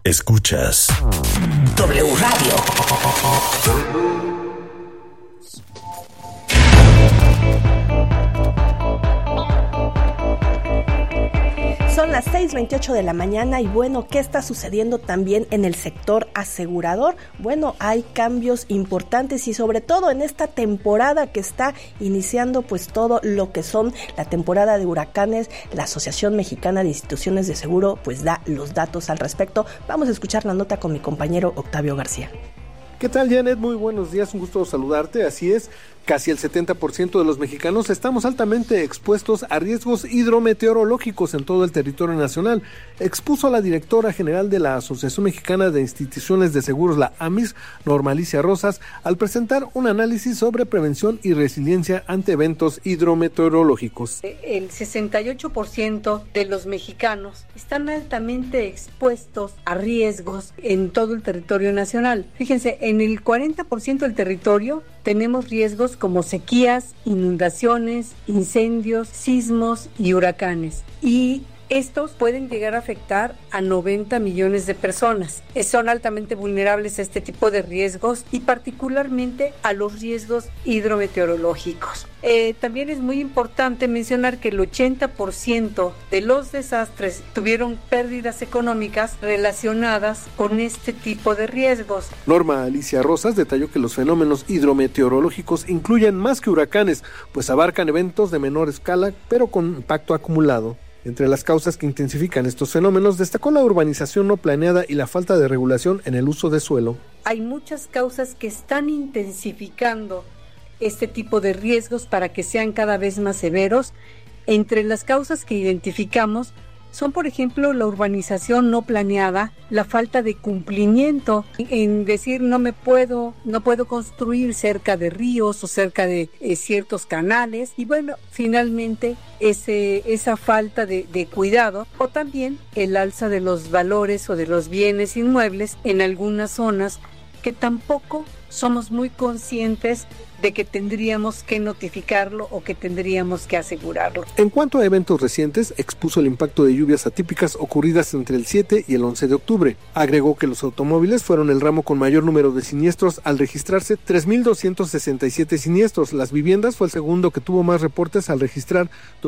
Escuchas W Radio. Son las 6:28 de la mañana y bueno, ¿qué está sucediendo también en el sector asegurador? Bueno, hay cambios importantes y sobre todo en esta temporada que está iniciando pues todo lo que son la temporada de huracanes. La Asociación Mexicana de Instituciones de Seguro pues da los datos al respecto. Vamos a escuchar la nota con mi compañero Octavio García. ¿Qué tal, Janet? Muy buenos días, un gusto saludarte. Así es, casi el 70% de los mexicanos estamos altamente expuestos a riesgos hidrometeorológicos en todo el territorio nacional, expuso la directora general de la Asociación Mexicana de Instituciones de Seguros, la AMIS, Norma Alicia Rosas, al presentar un análisis sobre prevención y resiliencia ante eventos hidrometeorológicos. El 68% de los mexicanos están altamente expuestos a riesgos en todo el territorio nacional. Fíjense, en el 40% del territorio tenemos riesgos como sequías, inundaciones, incendios, sismos y huracanes. Y estos pueden llegar a afectar a 90 millones de personas. Son altamente vulnerables a este tipo de riesgos y particularmente a los riesgos hidrometeorológicos. También es muy importante mencionar que el 80% de los desastres tuvieron pérdidas económicas relacionadas con este tipo de riesgos. Norma Alicia Rosas detalló que los fenómenos hidrometeorológicos incluyen más que huracanes, pues abarcan eventos de menor escala, pero con impacto acumulado. Entre las causas que intensifican estos fenómenos destacó la urbanización no planeada y la falta de regulación en el uso de suelo. Hay muchas causas que están intensificando este tipo de riesgos para que sean cada vez más severos. Entre las causas que identificamos son, por ejemplo, la urbanización no planeada, la falta de cumplimiento en decir no puedo construir cerca de ríos o cerca de ciertos canales, y bueno, finalmente esa falta de cuidado, o también el alza de los valores o de los bienes inmuebles en algunas zonas que tampoco somos muy conscientes de que tendríamos que notificarlo o que tendríamos que asegurarlo. En cuanto a eventos recientes, expuso el impacto de lluvias atípicas ocurridas entre el 7 y el 11 de octubre. Agregó que los automóviles fueron el ramo con mayor número de siniestros al registrarse 3.267 siniestros. Las viviendas fue el segundo que tuvo más reportes al registrar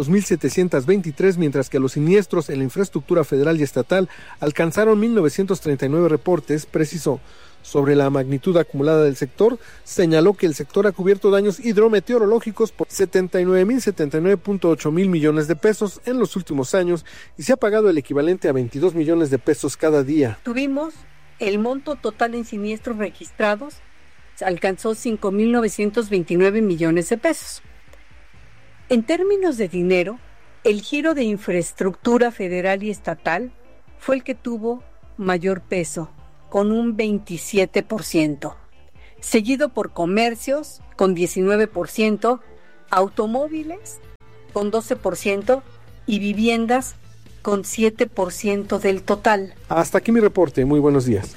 2.723, mientras que los siniestros en la infraestructura federal y estatal alcanzaron 1.939 reportes, precisó. Sobre la magnitud acumulada del sector, señaló que el sector ha cubierto daños hidrometeorológicos por 79.079.8 mil millones de pesos en los últimos años y se ha pagado el equivalente a 22 millones de pesos cada día. Tuvimos el monto total en siniestros registrados, alcanzó 5.929 millones de pesos. En términos de dinero, el giro de infraestructura federal y estatal fue el que tuvo mayor peso, con un 27%, seguido por comercios con 19%, automóviles con 12% y viviendas con 7% del total. Hasta aquí mi reporte, muy buenos días.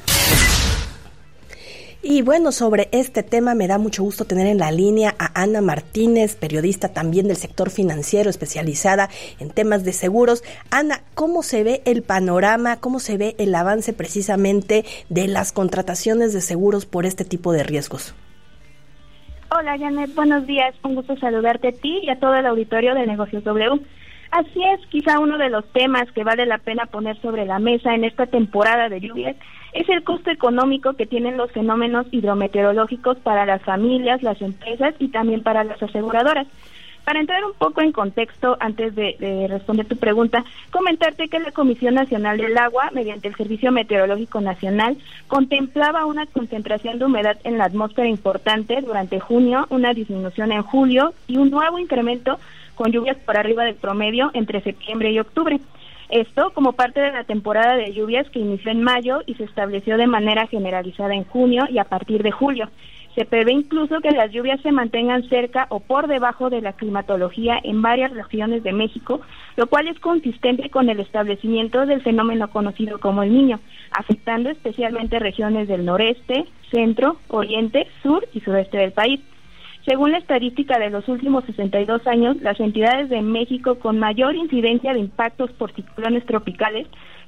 Y bueno, sobre este tema me da mucho gusto tener en la línea a Ana Martínez, periodista también del sector financiero, especializada en temas de seguros. Ana, ¿cómo se ve el panorama, cómo se ve el avance precisamente de las contrataciones de seguros por este tipo de riesgos? Hola, Janet, buenos días. Un gusto saludarte a ti y a todo el auditorio de Negocios W. Así es, quizá uno de los temas que vale la pena poner sobre la mesa en esta temporada de lluvias es el costo económico que tienen los fenómenos hidrometeorológicos para las familias, las empresas y también para las aseguradoras. Para entrar un poco en contexto, antes de responder tu pregunta, comentarte que la Comisión Nacional del Agua, mediante el Servicio Meteorológico Nacional, contemplaba una concentración de humedad en la atmósfera importante durante junio, una disminución en julio y un nuevo incremento con lluvias por arriba del promedio entre septiembre y octubre. Esto como parte de la temporada de lluvias que inició en mayo y se estableció de manera generalizada en junio y a partir de julio. Se prevé incluso que las lluvias se mantengan cerca o por debajo de la climatología en varias regiones de México, lo cual es consistente con el establecimiento del fenómeno conocido como el Niño, afectando especialmente regiones del noreste, centro, oriente, sur y sureste del país. Según la estadística de los últimos 62 años, las entidades de México con mayor incidencia de impactos por ciclones tropicales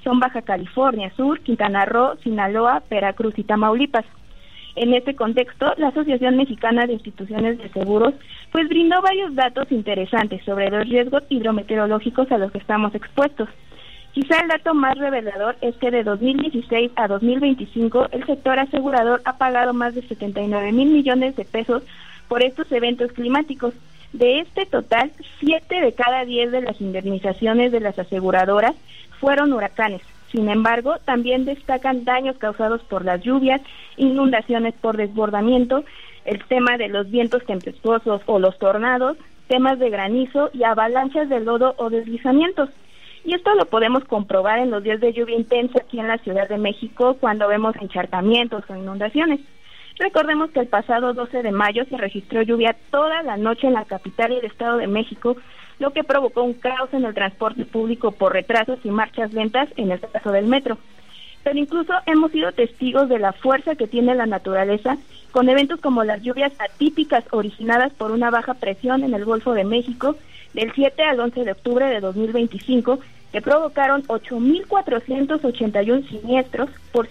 son Baja California Sur, Quintana Roo, Sinaloa, Veracruz y Tamaulipas. En este contexto, la Asociación Mexicana de Instituciones de Seguros pues brindó varios datos interesantes sobre los riesgos hidrometeorológicos a los que estamos expuestos. Quizá el dato más revelador es que de 2016 a 2025 el sector asegurador ha pagado más de 79 mil millones de pesos por estos eventos climáticos. De este total, 7 de cada 10 de las indemnizaciones de las aseguradoras fueron huracanes. Sin embargo, también destacan daños causados por las lluvias, inundaciones por desbordamiento, el tema de los vientos tempestuosos o los tornados, temas de granizo y avalanchas de lodo o deslizamientos. Y esto lo podemos comprobar en los días de lluvia intensa aquí en la Ciudad de México cuando vemos encharcamientos o inundaciones. Recordemos que el pasado 12 de mayo se registró lluvia toda la noche en la capital y el Estado de México, lo que provocó un caos en el transporte público por retrasos y marchas lentas en el caso del metro. Pero incluso hemos sido testigos de la fuerza que tiene la naturaleza con eventos como las lluvias atípicas originadas por una baja presión en el Golfo de México del 7 al 11 de octubre de 2025, que provocaron 8.481 siniestros por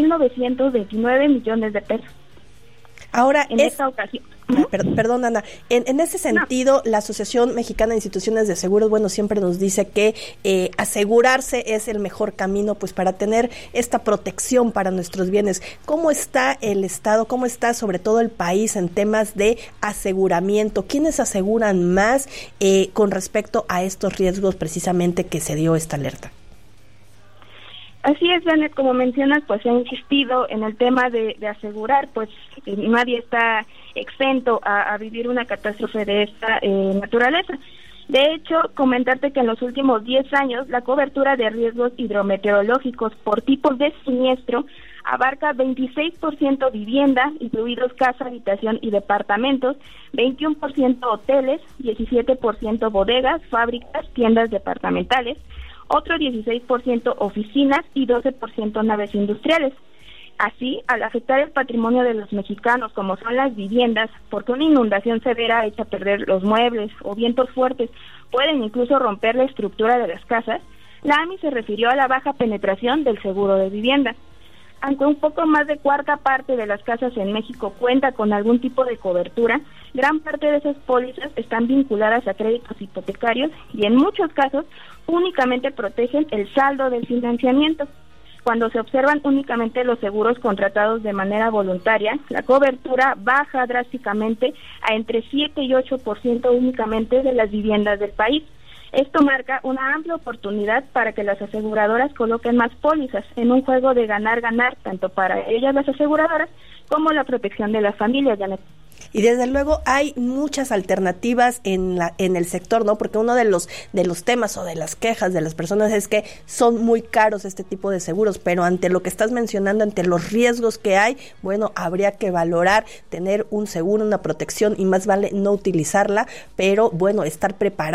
5.929 millones de pesos. Ahora, en esta ocasión... Perdón, Ana. En ese sentido, la Asociación Mexicana de Instituciones de Seguros, bueno, siempre nos dice que asegurarse es el mejor camino, pues, para tener esta protección para nuestros bienes. ¿Cómo está el Estado, cómo está sobre todo el país en temas de aseguramiento? ¿Quiénes aseguran más con respecto a estos riesgos precisamente que se dio esta alerta? Así es, Janet, como mencionas, pues se ha insistido en el tema de asegurar, pues nadie está exento a vivir una catástrofe de esta naturaleza. De hecho, comentarte que en los últimos 10 años la cobertura de riesgos hidrometeorológicos por tipos de siniestro abarca 26% vivienda, incluidos casa, habitación y departamentos, 21% hoteles, 17% bodegas, fábricas, tiendas departamentales, otro 16% oficinas y 12% naves industriales. Así, al afectar el patrimonio de los mexicanos, como son las viviendas, porque una inundación severa echa a perder los muebles o vientos fuertes pueden incluso romper la estructura de las casas, la AMI se refirió a la baja penetración del seguro de vivienda. Aunque un poco más de cuarta parte de las casas en México cuenta con algún tipo de cobertura, gran parte de esas pólizas están vinculadas a créditos hipotecarios y en muchos casos únicamente protegen el saldo del financiamiento. Cuando se observan únicamente los seguros contratados de manera voluntaria, la cobertura baja drásticamente a entre 7 y 8% únicamente de las viviendas del país. Esto marca una amplia oportunidad para que las aseguradoras coloquen más pólizas en un juego de ganar-ganar, tanto para ellas las aseguradoras como la protección de las familias, Janet. Y desde luego hay muchas alternativas en el sector, ¿no? Porque uno de los temas o de las quejas de las personas es que son muy caros este tipo de seguros, pero ante lo que estás mencionando, ante los riesgos que hay, bueno, habría que valorar tener un seguro, una protección y más vale no utilizarla, pero bueno, estar preparado